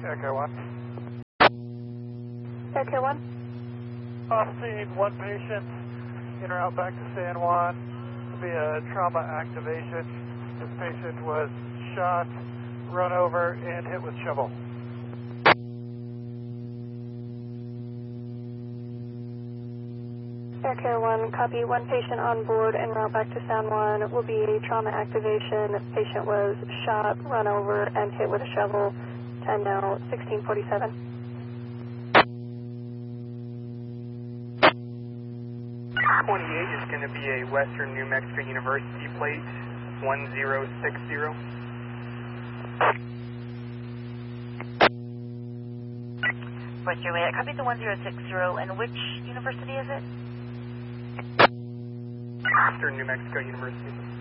Echo 1. Echo 1. Off scene, one patient en route back to San Juan via trauma activation. This patient was shot, run over, and hit with shovel. Aircare 1, copy. One patient on board en route back to San Juan. Will be a trauma activation. Patient was shot, run over, and hit with a shovel. 10 now, 1647. 28 is going to be a Western New Mexico University plate, 1060. West Juliet, copy the 1060, and which university is it? Western New Mexico University.